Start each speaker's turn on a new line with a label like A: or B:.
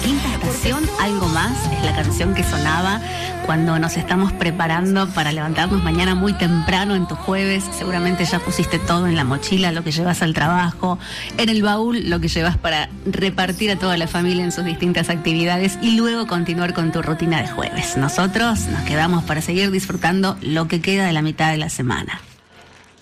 A: Quinta Estación, Algo Más, es la canción que sonaba cuando nos estamos preparando para levantarnos mañana muy temprano en tu jueves. Seguramente ya pusiste todo en la mochila, lo que llevas al trabajo, en el baúl, lo que llevas para repartir a toda la familia en sus distintas actividades y luego continuar con tu rutina de jueves. Nosotros nos quedamos para seguir disfrutando lo que queda de la mitad de la semana.